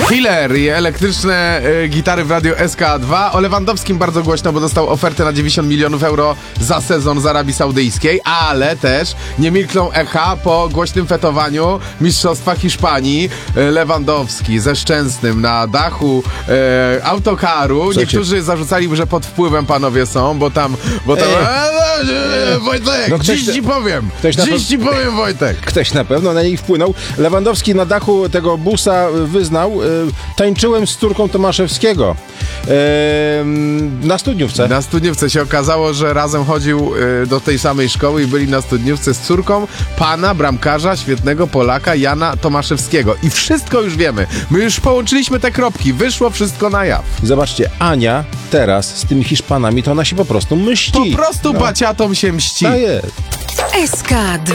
Killer i elektryczne gitary w radiu SK2. O Lewandowskim bardzo głośno, bo dostał ofertę na 90 milionów euro za sezon z Arabii Saudyjskiej, ale też nie milkną echa po głośnym fetowaniu Mistrzostwa Hiszpanii. Lewandowski ze Szczęsnym na dachu autokaru. Niektórzy zarzucali, że pod wpływem panowie są, bo tam Wojtek, No dziś ci powiem, Wojtek. Ktoś na pewno na nich wpłynął. Lewandowski na dachu tego busa wyznał, tańczyłem z córką Tomaszewskiego na studniówce. Na studniówce się okazało, że razem chodził do tej samej szkoły i byli na studniówce z córką pana bramkarza, świetnego Polaka Jana Tomaszewskiego. I wszystko już wiemy. My już połączyliśmy te kropki. Wyszło wszystko na jaw. Zobaczcie, Ania teraz z tymi Hiszpanami to ona się po prostu mści. Po prostu baciatom się mści. To jest. SK2